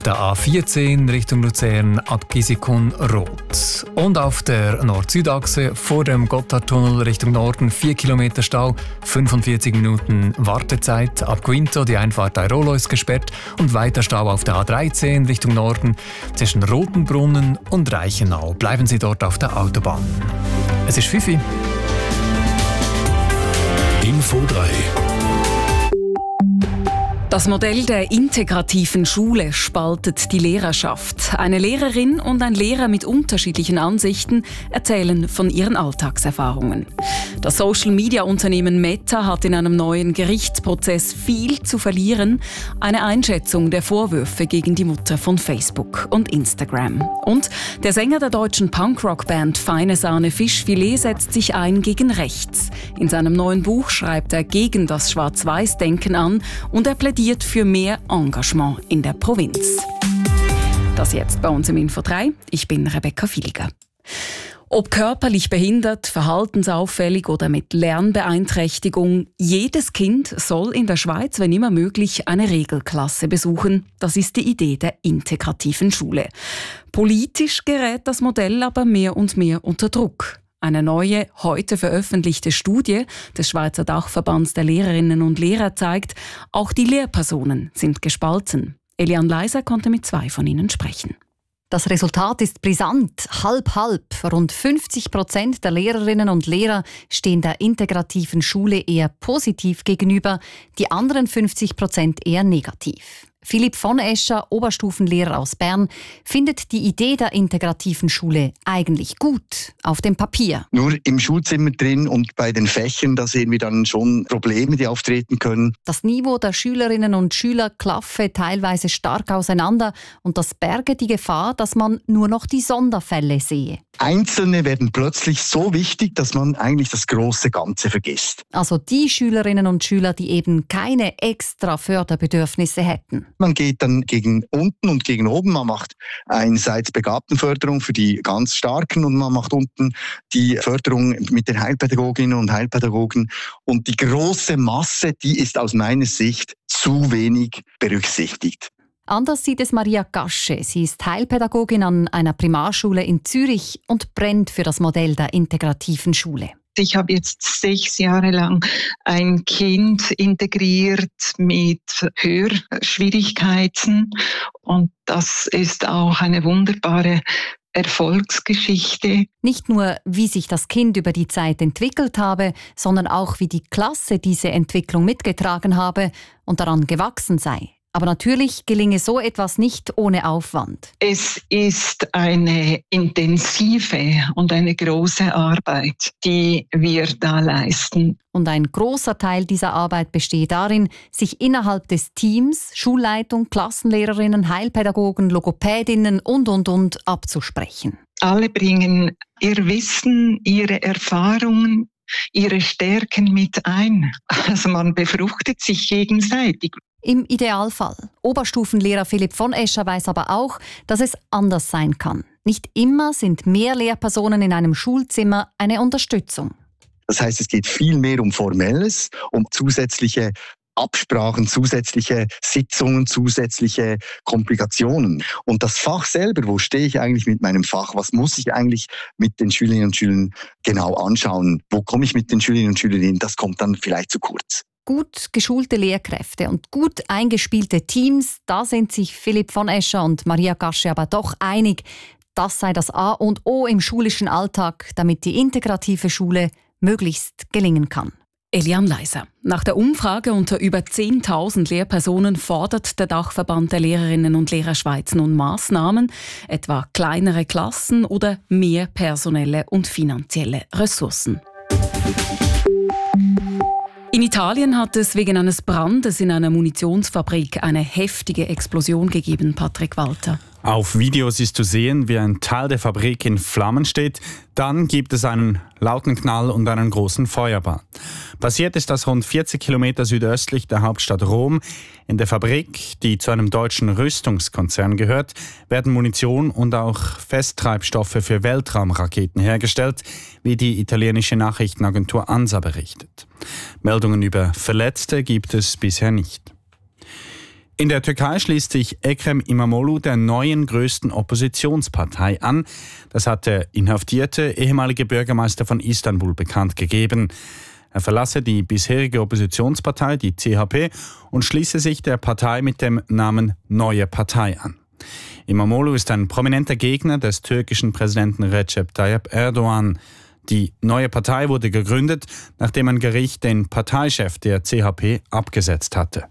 Der A14 Richtung Luzern ab Gisikon rot. Und auf der Nord-Süd-Achse vor dem Gotthardtunnel Richtung Norden 4 Kilometer Stau, 45 Minuten Wartezeit. Ab Quinto die Einfahrt Airolo ist gesperrt und weiter Stau auf der A13 Richtung Norden zwischen Rotenbrunnen und Reichenau. Bleiben Sie dort auf der Autobahn. Es ist 5 Uhr. Info 3. Das Modell der integrativen Schule spaltet die Lehrerschaft. Eine Lehrerin und ein Lehrer mit unterschiedlichen Ansichten erzählen von ihren Alltagserfahrungen. Das Social-Media-Unternehmen Meta hat in einem neuen Gerichtsprozess viel zu verlieren. Eine Einschätzung der Vorwürfe gegen die Mutter von Facebook und Instagram. Und der Sänger der deutschen Punkrock-Band Feine Sahne Fischfilet setzt sich ein gegen rechts. In seinem neuen Buch schreibt er gegen das Schwarz-Weiß-Denken an und er plädiert für mehr Engagement in der Provinz. Das jetzt bei uns im Info 3. Ich bin Rebecca Filger. Ob körperlich behindert, verhaltensauffällig oder mit Lernbeeinträchtigung, jedes Kind soll in der Schweiz, wenn immer möglich, eine Regelklasse besuchen. Das ist die Idee der integrativen Schule. Politisch gerät das Modell aber mehr und mehr unter Druck. Eine neue, heute veröffentlichte Studie des Schweizer Dachverbands der Lehrerinnen und Lehrer zeigt, auch die Lehrpersonen sind gespalten. Eliane Leiser konnte mit 2 von ihnen sprechen. Das Resultat ist brisant, halb-halb. Rund 50% der Lehrerinnen und Lehrer stehen der integrativen Schule eher positiv gegenüber, die anderen 50% eher negativ. Philipp von Escher, Oberstufenlehrer aus Bern, findet die Idee der integrativen Schule eigentlich gut auf dem Papier. Nur im Schulzimmer drin und bei den Fächern, da sehen wir dann schon Probleme, die auftreten können. Das Niveau der Schülerinnen und Schüler klaffe teilweise stark auseinander und das berge die Gefahr, dass man nur noch die Sonderfälle sehe. Einzelne werden plötzlich so wichtig, dass man eigentlich das große Ganze vergisst. Also die Schülerinnen und Schüler, die eben keine extra Förderbedürfnisse hätten. Man geht dann gegen unten und gegen oben. Man macht einerseits Begabtenförderung für die ganz Starken und man macht unten die Förderung mit den Heilpädagoginnen und Heilpädagogen. Und die große Masse, die ist aus meiner Sicht zu wenig berücksichtigt. Anders sieht es Maria Gasche. Sie ist Heilpädagogin an einer Primarschule in Zürich und brennt für das Modell der integrativen Schule. Ich habe jetzt 6 Jahre lang ein Kind integriert mit Hörschwierigkeiten und das ist auch eine wunderbare Erfolgsgeschichte. Nicht nur, wie sich das Kind über die Zeit entwickelt habe, sondern auch, wie die Klasse diese Entwicklung mitgetragen habe und daran gewachsen sei. Aber natürlich gelinge so etwas nicht ohne Aufwand. Es ist eine intensive und eine große Arbeit, die wir da leisten. Und ein großer Teil dieser Arbeit besteht darin, sich innerhalb des Teams, Schulleitung, Klassenlehrerinnen, Heilpädagogen, Logopädinnen und abzusprechen. Alle bringen ihr Wissen, ihre Erfahrungen, ihre Stärken mit ein. Also man befruchtet sich gegenseitig. Im Idealfall. Oberstufenlehrer Philipp von Escher weiß aber auch, dass es anders sein kann. Nicht immer sind mehr Lehrpersonen in einem Schulzimmer eine Unterstützung. Das heißt, es geht viel mehr um Formelles, um zusätzliche Absprachen, zusätzliche Sitzungen, zusätzliche Komplikationen. Und das Fach selber, wo stehe ich eigentlich mit meinem Fach? Was muss ich eigentlich mit den Schülerinnen und Schülern genau anschauen? Wo komme ich mit den Schülerinnen und Schülern hin? Das kommt dann vielleicht zu kurz. Gut geschulte Lehrkräfte und gut eingespielte Teams, da sind sich Philipp von Escher und Maria Gasche aber doch einig. Das sei das A und O im schulischen Alltag, damit die integrative Schule möglichst gelingen kann. Eliane Leiser. Nach der Umfrage unter über 10.000 Lehrpersonen fordert der Dachverband der Lehrerinnen und Lehrer Schweiz nun Massnahmen, etwa kleinere Klassen oder mehr personelle und finanzielle Ressourcen. In Italien hat es wegen eines Brandes in einer Munitionsfabrik eine heftige Explosion gegeben, Patrick Walter. Auf Videos ist zu sehen, wie ein Teil der Fabrik in Flammen steht. Dann gibt es einen lauten Knall und einen großen Feuerball. Passiert ist das rund 40 Kilometer südöstlich der Hauptstadt Rom. In der Fabrik, die zu einem deutschen Rüstungskonzern gehört, werden Munition und auch Festtreibstoffe für Weltraumraketen hergestellt, wie die italienische Nachrichtenagentur ANSA berichtet. Meldungen über Verletzte gibt es bisher nicht. In der Türkei schließt sich Ekrem İmamoğlu der neuen größten Oppositionspartei an. Das hat der inhaftierte ehemalige Bürgermeister von Istanbul bekannt gegeben. Er verlasse die bisherige Oppositionspartei, die CHP, und schließe sich der Partei mit dem Namen Neue Partei an. İmamoğlu ist ein prominenter Gegner des türkischen Präsidenten Recep Tayyip Erdogan. Die Neue Partei wurde gegründet, nachdem ein Gericht den Parteichef der CHP abgesetzt hatte.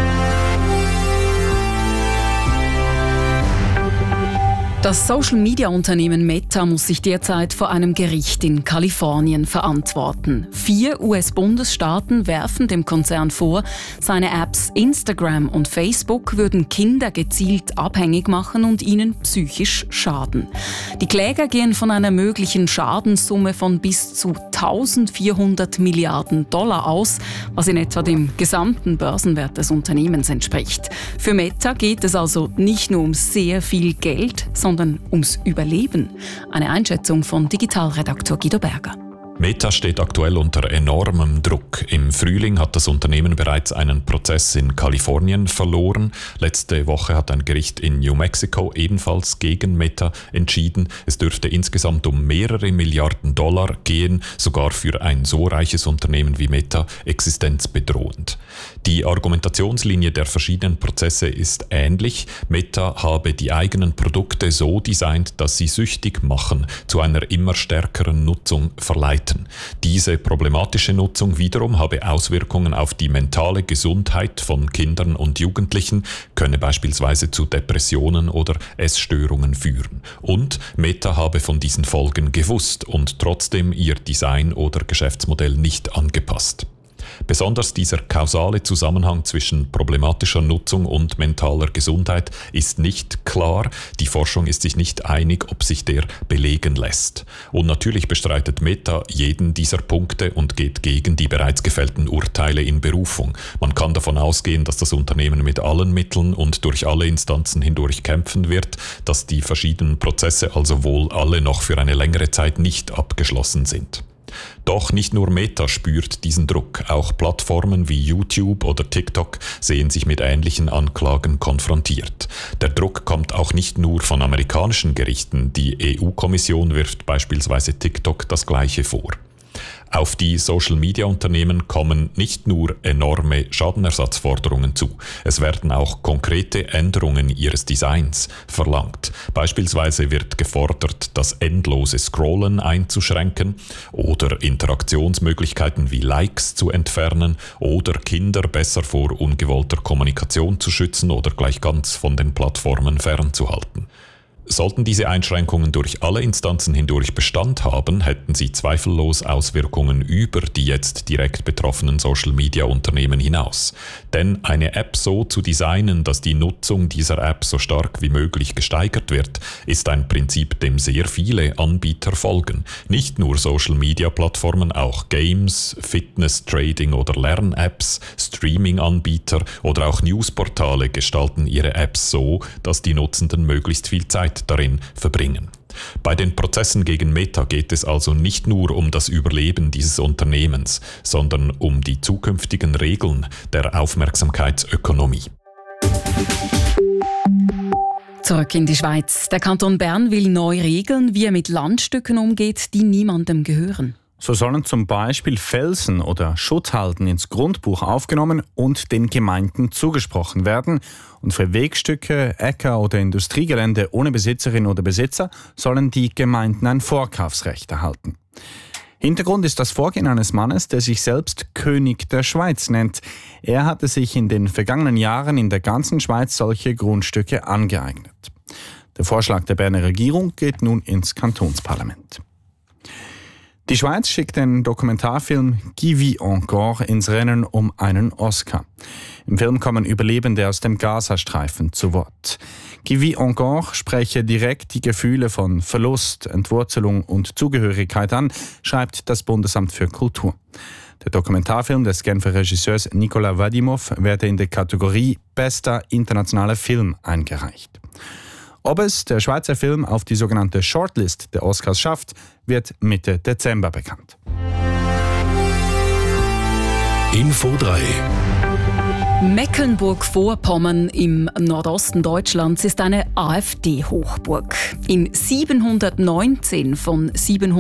Das Social-Media-Unternehmen Meta muss sich derzeit vor einem Gericht in Kalifornien verantworten. 4 US-Bundesstaaten werfen dem Konzern vor, seine Apps Instagram und Facebook würden Kinder gezielt abhängig machen und ihnen psychisch schaden. Die Kläger gehen von einer möglichen Schadenssumme von bis zu 1.400 Milliarden $ aus, was in etwa dem gesamten Börsenwert des Unternehmens entspricht. Für Meta geht es also nicht nur um sehr viel Geld, sondern ums Überleben. Eine Einschätzung von Digitalredaktor Guido Berger. Meta steht aktuell unter enormem Druck. Im Frühling hat das Unternehmen bereits einen Prozess in Kalifornien verloren. Letzte Woche hat ein Gericht in New Mexico ebenfalls gegen Meta entschieden. Es dürfte insgesamt um mehrere Milliarden $ gehen, sogar für ein so reiches Unternehmen wie Meta existenzbedrohend. Die Argumentationslinie der verschiedenen Prozesse ist ähnlich. Meta habe die eigenen Produkte so designt, dass sie süchtig machen, zu einer immer stärkeren Nutzung verleiten. Diese problematische Nutzung wiederum habe Auswirkungen auf die mentale Gesundheit von Kindern und Jugendlichen, könne beispielsweise zu Depressionen oder Essstörungen führen. Und Meta habe von diesen Folgen gewusst und trotzdem ihr Design oder Geschäftsmodell nicht angepasst. Besonders dieser kausale Zusammenhang zwischen problematischer Nutzung und mentaler Gesundheit ist nicht klar. Die Forschung ist sich nicht einig, ob sich der belegen lässt. Und natürlich bestreitet Meta jeden dieser Punkte und geht gegen die bereits gefällten Urteile in Berufung. Man kann davon ausgehen, dass das Unternehmen mit allen Mitteln und durch alle Instanzen hindurch kämpfen wird, dass die verschiedenen Prozesse also wohl alle noch für eine längere Zeit nicht abgeschlossen sind. Doch nicht nur Meta spürt diesen Druck, auch Plattformen wie YouTube oder TikTok sehen sich mit ähnlichen Anklagen konfrontiert. Der Druck kommt auch nicht nur von amerikanischen Gerichten, die EU-Kommission wirft beispielsweise TikTok das Gleiche vor. Auf die Social-Media-Unternehmen kommen nicht nur enorme Schadenersatzforderungen zu, es werden auch konkrete Änderungen ihres Designs verlangt. Beispielsweise wird gefordert, das endlose Scrollen einzuschränken oder Interaktionsmöglichkeiten wie Likes zu entfernen oder Kinder besser vor ungewollter Kommunikation zu schützen oder gleich ganz von den Plattformen fernzuhalten. Sollten diese Einschränkungen durch alle Instanzen hindurch Bestand haben, hätten sie zweifellos Auswirkungen über die jetzt direkt betroffenen Social-Media-Unternehmen hinaus. Denn eine App so zu designen, dass die Nutzung dieser App so stark wie möglich gesteigert wird, ist ein Prinzip, dem sehr viele Anbieter folgen. Nicht nur Social-Media-Plattformen, auch Games, Fitness, Trading oder Lern-Apps, Streaming-Anbieter oder auch Newsportale gestalten ihre Apps so, dass die Nutzenden möglichst viel Zeit darin verbringen. Bei den Prozessen gegen Meta geht es also nicht nur um das Überleben dieses Unternehmens, sondern um die zukünftigen Regeln der Aufmerksamkeitsökonomie. Zurück in die Schweiz. Der Kanton Bern will neu regeln, wie er mit Landstücken umgeht, die niemandem gehören. So sollen zum Beispiel Felsen oder Schutthalden ins Grundbuch aufgenommen und den Gemeinden zugesprochen werden. Und für Wegstücke, Äcker oder Industriegelände ohne Besitzerin oder Besitzer sollen die Gemeinden ein Vorkaufsrecht erhalten. Hintergrund ist das Vorgehen eines Mannes, der sich selbst König der Schweiz nennt. Er hatte sich in den vergangenen Jahren in der ganzen Schweiz solche Grundstücke angeeignet. Der Vorschlag der Berner Regierung geht nun ins Kantonsparlament. Die Schweiz schickt den Dokumentarfilm Qui vit encore ins Rennen um einen Oscar. Im Film kommen Überlebende aus dem Gazastreifen zu Wort. Qui vit encore spreche direkt die Gefühle von Verlust, Entwurzelung und Zugehörigkeit an, schreibt das Bundesamt für Kultur. Der Dokumentarfilm des Genfer Regisseurs Nicolas Vadimov werde in der Kategorie Bester internationaler Film eingereicht. Ob es der Schweizer Film auf die sogenannte Shortlist der Oscars schafft, wird Mitte Dezember bekannt. Info 3 Mecklenburg-Vorpommern im Nordosten Deutschlands ist eine AfD-Hochburg. In 719 von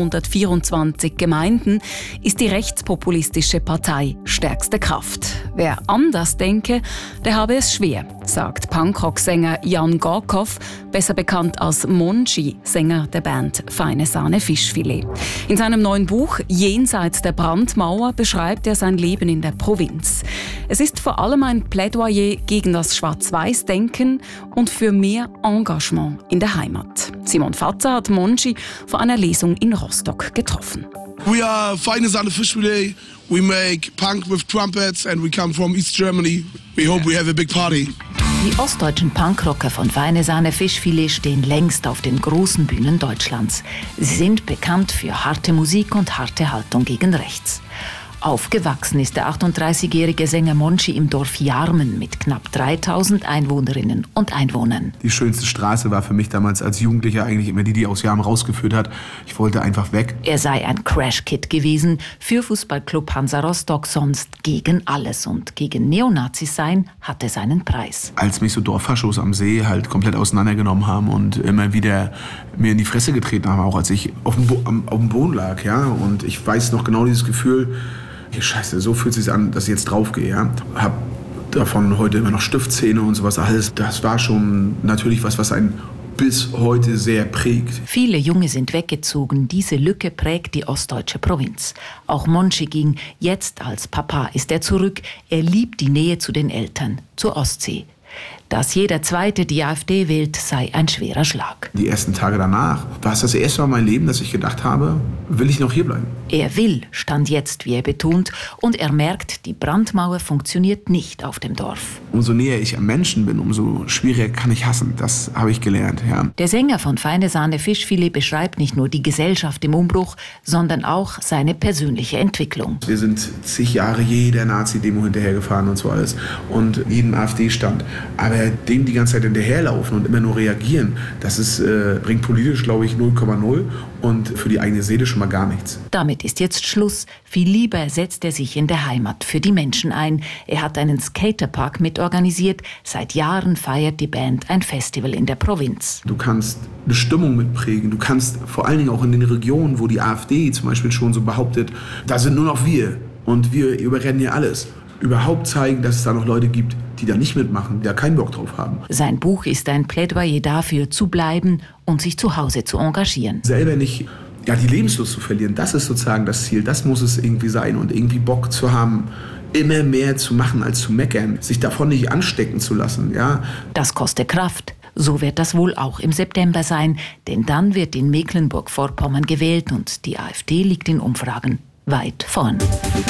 724 Gemeinden ist die rechtspopulistische Partei stärkste Kraft. Wer anders denke, der habe es schwer, sagt Punkrock-Sänger Jan Gorkow, besser bekannt als Monchi, Sänger der Band Feine Sahne Fischfilet. In seinem neuen Buch «Jenseits der Brandmauer» beschreibt er sein Leben in der Provinz. Es ist vor allem ein Plädoyer gegen das Schwarz-Weiß-Denken und für mehr Engagement in der Heimat. Simon Fatzer hat Monchi vor einer Lesung in Rostock getroffen. We are Feine Sahne Fischfilet. We make punk with trumpets and we come from East Germany. We hope we have a big party. Die ostdeutschen Punkrocker von Feine Sahne Fischfilet stehen längst auf den großen Bühnen Deutschlands. Sie sind bekannt für harte Musik und harte Haltung gegen rechts. Aufgewachsen ist der 38-jährige Sänger Monchi im Dorf Jarmen mit knapp 3000 Einwohnerinnen und Einwohnern. Die schönste Straße war für mich damals als Jugendlicher eigentlich immer die aus Jarmen rausgeführt hat. Ich wollte einfach weg. Er sei ein Crash-Kid gewesen, für Fußballclub Hansa Rostock sonst gegen alles. Und gegen Neonazis sein hatte seinen Preis. Als mich so Dorffaschos am See halt komplett auseinandergenommen haben und immer wieder mir in die Fresse getreten haben, auch als ich auf dem Boden lag. Ja? Und ich weiß noch genau dieses Gefühl, Scheiße, so fühlt es sich an, dass ich jetzt draufgehe. Ja? Hab davon heute immer noch Stiftzähne und sowas alles. Das war schon natürlich was einen bis heute sehr prägt. Viele Junge sind weggezogen. Diese Lücke prägt die ostdeutsche Provinz. Auch Monchi ging. Jetzt als Papa ist er zurück. Er liebt die Nähe zu den Eltern, zur Ostsee. Dass jeder Zweite die AfD wählt, sei ein schwerer Schlag. Die ersten Tage danach war es das erste Mal in meinem Leben, dass ich gedacht habe, will ich noch hier bleiben? Er will, stand jetzt, wie er betont, und er merkt, die Brandmauer funktioniert nicht auf dem Dorf. Umso näher ich am Menschen bin, umso schwieriger kann ich hassen. Das habe ich gelernt, ja. Der Sänger von Feine Sahne Fischfilet beschreibt nicht nur die Gesellschaft im Umbruch, sondern auch seine persönliche Entwicklung. Wir sind zig Jahre jeder Nazi-Demo hinterhergefahren und so alles und jedem AfD-Stand. Aber dem die ganze Zeit hinterherlaufen und immer nur reagieren, das ist, bringt politisch, glaube ich, 0,0 und für die eigene Seele schon mal gar nichts. Damit ist jetzt Schluss. Viel lieber setzt er sich in der Heimat für die Menschen ein. Er hat einen Skaterpark mitorganisiert. Seit Jahren feiert die Band ein Festival in der Provinz. Du kannst eine Stimmung mitprägen. Du kannst vor allen Dingen auch in den Regionen, wo die AfD zum Beispiel schon so behauptet, da sind nur noch wir und wir überrennen hier alles. Überhaupt zeigen, dass es da noch Leute gibt, die da nicht mitmachen, die da keinen Bock drauf haben. Sein Buch ist ein Plädoyer dafür, zu bleiben und sich zu Hause zu engagieren. Selber nicht die Lebenslust zu verlieren, das ist sozusagen das Ziel, das muss es irgendwie sein und irgendwie Bock zu haben, immer mehr zu machen als zu meckern, sich davon nicht anstecken zu lassen. Ja. Das kostet Kraft. So wird das wohl auch im September sein, denn dann wird in Mecklenburg-Vorpommern gewählt und die AfD liegt in Umfragen weit vorn.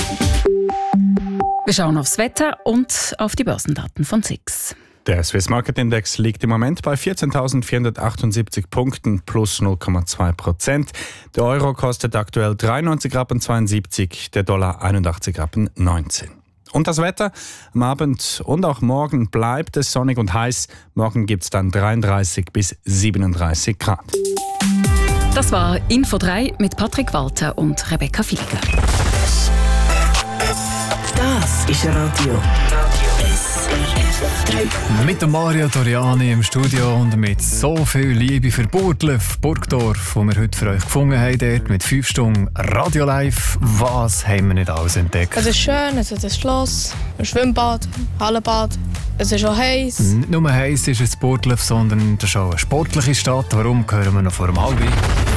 Wir schauen aufs Wetter und auf die Börsendaten von SIX. Der Swiss Market Index liegt im Moment bei 14.478 Punkten plus 0,2%. Der Euro kostet aktuell 93,72 Rappen, der Dollar 81,19 Rappen. Und das Wetter? Am Abend und auch morgen bleibt es sonnig und heiß. Morgen gibt es dann 33 bis 37 Grad. Das war Info 3 mit Patrick Walter und Rebecca Flieger. Das ist Radio SRF 3. Mit dem Mario Toriani im Studio und mit so viel Liebe für Burgdorf, wo wir heute für euch gefunden haben, dort mit 5 Stunden Radio Live. Was haben wir nicht alles entdeckt? Es ist schön, es hat ein Schloss, ein Schwimmbad, Hallenbad. Es ist auch heiß. Nicht nur heiß ist es Burgdorf, sondern es ist auch eine sportliche Stadt. Warum, hören wir noch vor dem Halb?